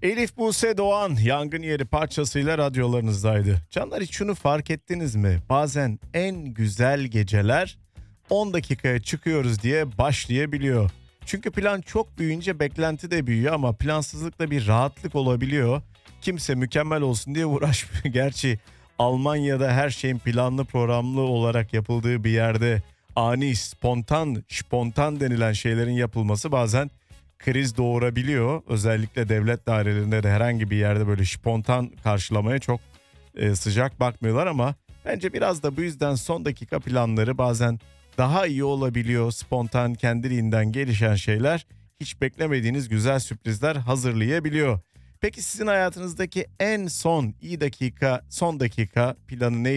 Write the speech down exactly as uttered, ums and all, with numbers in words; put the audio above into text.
Elif Buse Doğan Yangın Yeri parçasıyla radyolarınızdaydı. Canlar, hiç şunu fark ettiniz mi? Bazen en güzel geceler on dakikaya çıkıyoruz diye başlayabiliyor. Çünkü plan çok büyüyünce beklenti de büyüyor ama plansızlıkla bir rahatlık olabiliyor. Kimse mükemmel olsun diye uğraşmıyor. Gerçi Almanya'da her şeyin planlı programlı olarak yapıldığı bir yerde ani, spontan, spontan denilen şeylerin yapılması bazen kriz doğurabiliyor. Özellikle devlet dairelerinde de herhangi bir yerde böyle spontan karşılamaya çok e, sıcak bakmıyorlar ama bence biraz da bu yüzden son dakika planları bazen daha iyi olabiliyor. Spontan, kendiliğinden gelişen şeyler hiç beklemediğiniz güzel sürprizler hazırlayabiliyor. Peki sizin hayatınızdaki en son iyi dakika, son dakika planı ne?